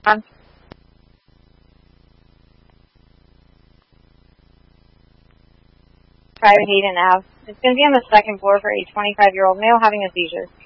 Private Hayden Ave. It's going to be on the second floor for a 25-year-old male having a seizure.